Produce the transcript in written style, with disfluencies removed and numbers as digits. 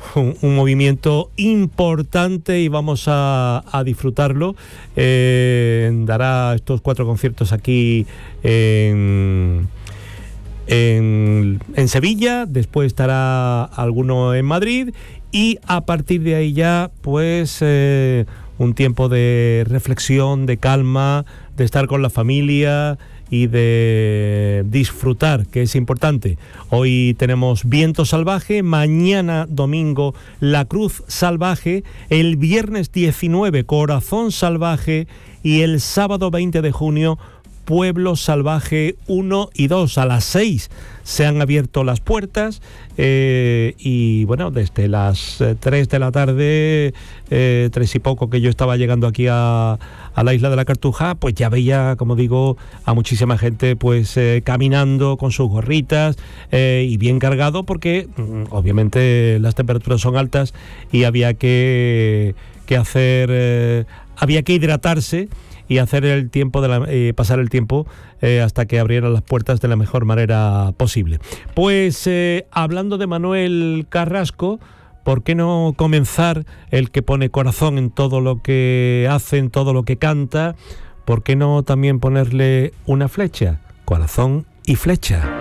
un movimiento importante y vamos a disfrutarlo. Dará estos 4 conciertos aquí en Sevilla, después estará alguno en Madrid y a partir de ahí ya pues un tiempo de reflexión, de calma, de estar con la familia y de disfrutar, que es importante. Hoy tenemos Viento Salvaje, mañana domingo La Cruz Salvaje, el viernes 19 Corazón Salvaje y el sábado 20 de junio Pueblo Salvaje 1 y 2. A las 6 se han abierto las puertas y bueno, desde las 3 de la tarde, 3 y poco que yo estaba llegando aquí a la isla de la Cartuja, pues ya veía, como digo, a muchísima gente pues caminando con sus gorritas y bien cargado porque obviamente las temperaturas son altas y había que hacer, había que hidratarse y hacer el tiempo pasar el tiempo hasta que abrieran las puertas de la mejor manera posible. Pues hablando de Manuel Carrasco, ¿por qué no comenzar, el que pone corazón en todo lo que hace, en todo lo que canta? ¿Por qué no también ponerle una flecha? Corazón y flecha.